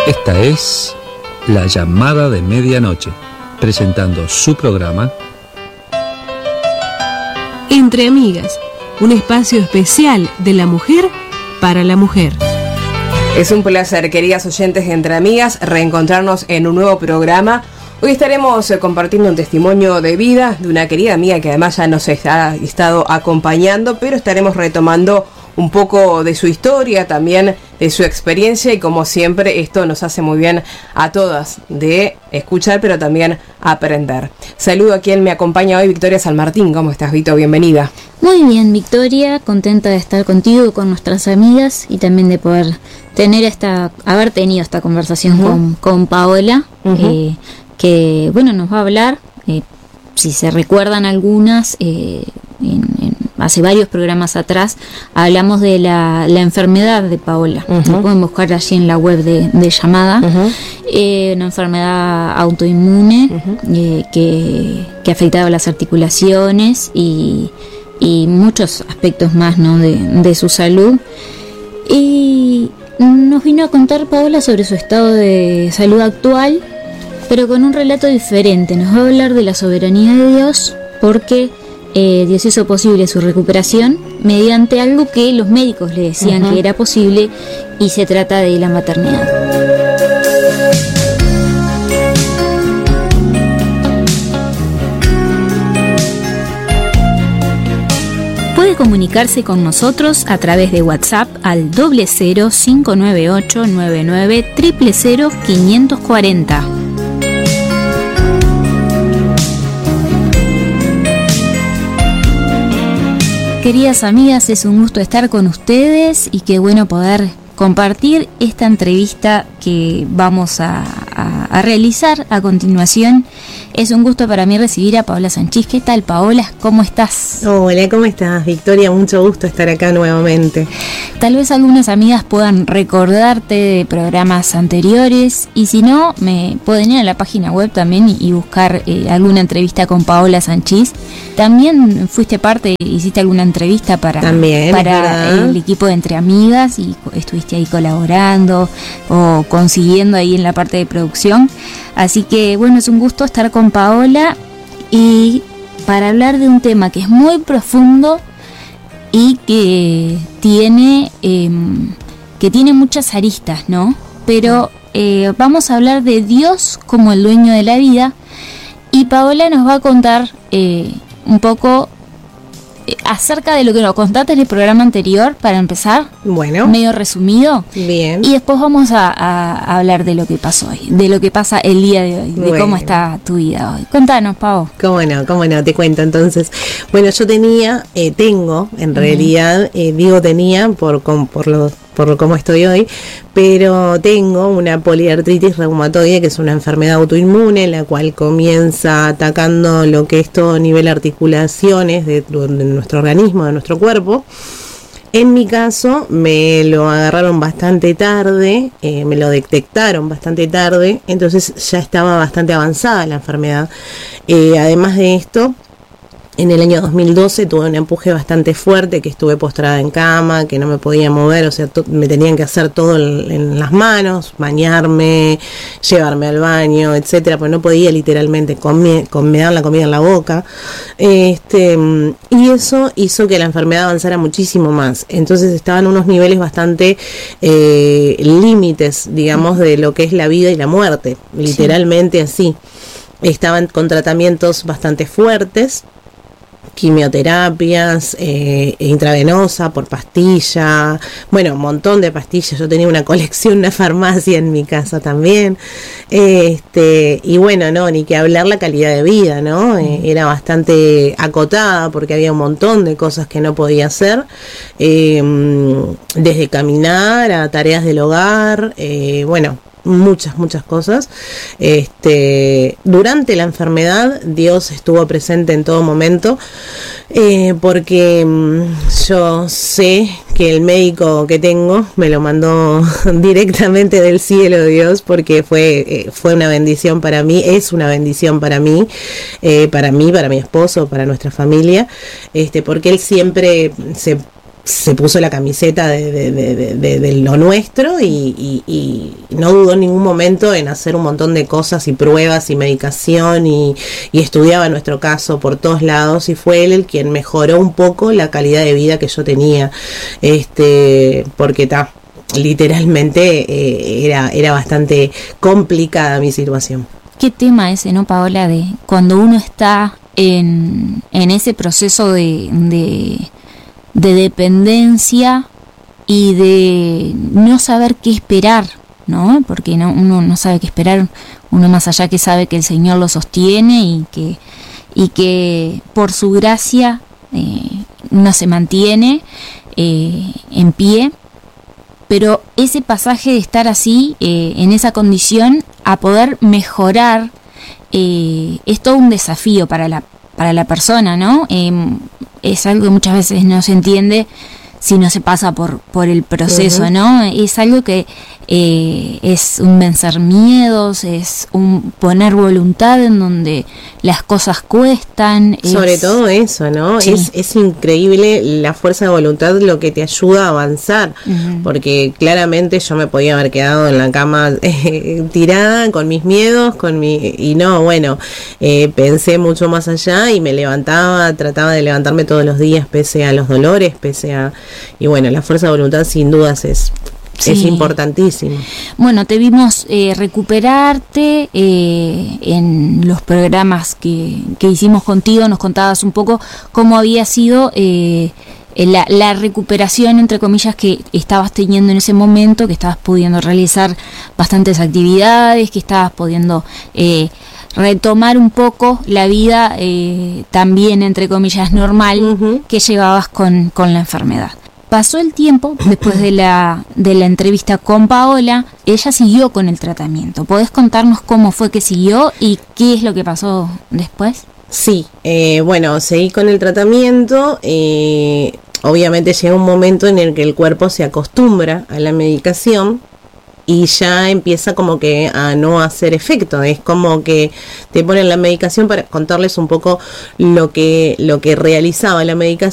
Esta es La Llamada de Medianoche, presentando su programa Entre Amigas, un espacio especial de la mujer para la mujer. Es un placer, queridas oyentes de Entre Amigas, reencontrarnos en un nuevo programa. Hoy estaremos compartiendo un testimonio de vida de una querida amiga que además ya nos ha estado acompañando, pero estaremos retomando un poco de su historia, también de su experiencia, y como siempre esto nos hace muy bien a todas de escuchar, pero también aprender. Saludo a quien me acompaña hoy, Victoria San Martín. ¿Cómo estás, Vito? Bienvenida. Muy bien, Victoria, contenta de estar contigo, con nuestras amigas, y también de poder haber tenido esta conversación con Paola, que bueno, nos va a hablar, si se recuerdan algunas, hace varios programas atrás hablamos de la enfermedad de Paola. Lo pueden buscar allí en la web de Llamada. Una enfermedad autoinmune que afectaba las articulaciones y muchos aspectos más, ¿no?, de su salud. Y nos vino a contar Paola sobre su estado de salud actual, pero con un relato diferente. Nos va a hablar de la soberanía de Dios, porque Dios hizo posible su recuperación mediante algo que los médicos le decían que era posible, y se trata de la maternidad. Puede comunicarse con nosotros a través de WhatsApp al 00598 99 000 540. Queridas amigas, es un gusto estar con ustedes y qué bueno poder compartir esta entrevista que vamos a realizar a continuación. Es un gusto para mí recibir a Paola Sanchís. ¿Qué tal, Paola? ¿Cómo estás? Hola, ¿cómo estás, Victoria? Mucho gusto estar acá nuevamente. Tal vez algunas amigas puedan recordarte de programas anteriores, y si no, me pueden ir a la página web también y buscar alguna entrevista con Paola Sanchís. También fuiste parte, hiciste alguna entrevista para el equipo de Entre Amigas, y estuviste ahí colaborando o consiguiendo ahí en la parte de producción. Así que bueno, es un gusto estar con Paola, y para hablar de un tema que es muy profundo y que tiene muchas aristas, ¿no? Pero vamos a hablar de Dios como el dueño de la vida, y Paola nos va a contar un poco acerca de lo que nos contaste en el programa anterior, para empezar. Bueno, medio resumido. Bien. Y después vamos a hablar de lo que pasó hoy, de lo que pasa el día de hoy, de cómo está tu vida hoy. Cuéntanos, Pau. Cómo no, te cuento entonces. Bueno, yo tengo, en realidad, digo tenía por cómo estoy hoy, pero tengo una poliartritis reumatoide, que es una enfermedad autoinmune, la cual comienza atacando lo que es todo nivel articulaciones de nuestro organismo, de nuestro cuerpo. En mi caso me lo agarraron bastante tarde, me lo detectaron bastante tarde, entonces ya estaba bastante avanzada la enfermedad. Además de esto, en el año 2012 tuve un empuje bastante fuerte, que estuve postrada en cama, que no me podía mover, o sea, me tenían que hacer todo en las manos, bañarme, llevarme al baño, etcétera, pues no podía literalmente me daban la comida en la boca. Y eso hizo que la enfermedad avanzara muchísimo más. Entonces estaban unos niveles bastante límites, digamos, de lo que es la vida y la muerte, literalmente así. Estaban con tratamientos bastante fuertes, quimioterapias, intravenosa, por pastilla, bueno, un montón de pastillas. Yo tenía una colección, una farmacia en mi casa también, y bueno, no, ni que hablar la calidad de vida, ¿no? Era bastante acotada, porque había un montón de cosas que no podía hacer, desde caminar a tareas del hogar, bueno, muchas cosas. Durante la enfermedad Dios estuvo presente en todo momento, porque yo sé que el médico que tengo me lo mandó directamente del cielo, Dios, porque fue una bendición para mí, es una bendición para mí, para mi esposo, para nuestra familia, porque él siempre se puso la camiseta de lo nuestro y no dudó en ningún momento en hacer un montón de cosas y pruebas y medicación y estudiaba nuestro caso por todos lados, y fue él el quien mejoró un poco la calidad de vida que yo tenía, porque literalmente era bastante complicada mi situación. ¿Qué tema ese, no, Paola, de cuando uno está en ese proceso de dependencia y de no saber qué esperar, ¿no? Porque uno no sabe qué esperar, uno más allá que sabe que el Señor lo sostiene y que por su gracia uno se mantiene en pie, pero ese pasaje de estar así, en esa condición, a poder mejorar, es todo un desafío para la persona, ¿no? Es algo que muchas veces no se entiende si no se pasa por el proceso, ¿no? Es algo que es un vencer miedos, es un poner voluntad en donde las cosas cuestan. Sobre todo eso, ¿no? Sí. Es increíble la fuerza de voluntad, lo que te ayuda a avanzar, porque claramente yo me podía haber quedado en la cama tirada con mis miedos, pensé mucho más allá y me levantaba, trataba de levantarme todos los días pese a los dolores, y bueno, la fuerza de voluntad sin dudas es importantísimo. Bueno, te vimos recuperarte en los programas que hicimos contigo, nos contabas un poco cómo había sido la recuperación, entre comillas, que estabas teniendo en ese momento, que estabas pudiendo realizar bastantes actividades, que estabas pudiendo retomar un poco la vida también, entre comillas, normal que llevabas con la enfermedad. Pasó el tiempo, después de la entrevista con Paola, ella siguió con el tratamiento. ¿Podés contarnos cómo fue que siguió y qué es lo que pasó después? Sí, seguí con el tratamiento. Obviamente llega un momento en el que el cuerpo se acostumbra a la medicación y ya empieza como que a no hacer efecto. Es como que te ponen la medicación, para contarles un poco lo que realizaba la medicación.